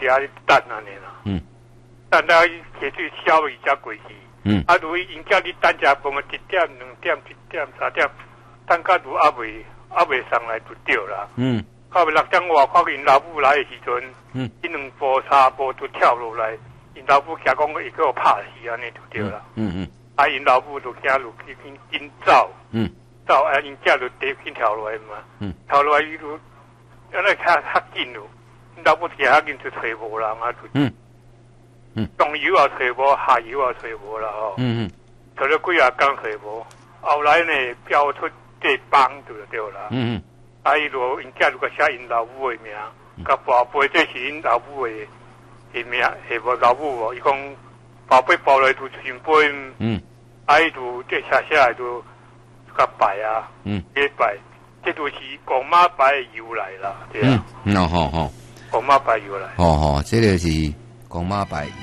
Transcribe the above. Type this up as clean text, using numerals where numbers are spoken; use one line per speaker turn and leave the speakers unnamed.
伫遐等安尼啦。等到摕水消伊才过去。啊，如因叫你等食饭嘛，1点、2点、1点、3点，等到如还未上来就对啦。到6点外，看因老母来的时阵，伊2步3步就跳落来，因老母惊讲伊给我拍死安尼就对啦。啊，因老母就惊就紧走。走啊，因囝就跌紧跳落来嘛。跳落来伊就安尼较紧咯。因老母惊较紧就找无人啊就。上游也找无，下游也找无啦吼。找了几啊工找无，后来呢标出这帮就对啦。啊，伊就因囝就个写因老母的名，甲宝贝这是因老母的名，是无老母哦。伊讲宝贝抱来就新杯，啊，伊就这写下来就甲拜啊，礼拜，这就是公妈拜的由来啦，对啊。
好，
公妈拜由来。
这个是公妈拜